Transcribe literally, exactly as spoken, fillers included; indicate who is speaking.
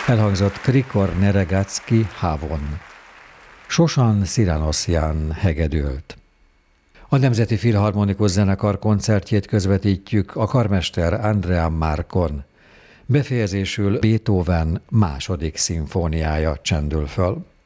Speaker 1: Elhangzott Krikor Neregacki Havon. Sosan Sziranoszján hegedült. A Nemzeti Filharmonikus Zenekar koncertjét közvetítjük a karmester Andrea Marcon. Befejezésül Beethoven második szimfóniája csendül föl.